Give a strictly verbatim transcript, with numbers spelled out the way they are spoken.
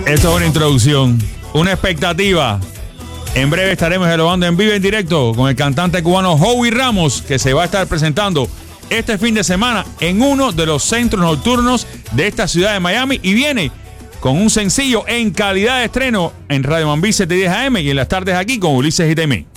Esto es una introducción, una expectativa. En breve estaremos elevando en vivo en directo con el cantante cubano Joey Ramos, que se va a estar presentando este fin de semana en uno de los centros nocturnos de esta ciudad de Miami y viene con un sencillo en calidad de estreno en Radio Mambí setecientos diez A M y en las tardes aquí con Ulises y Temí.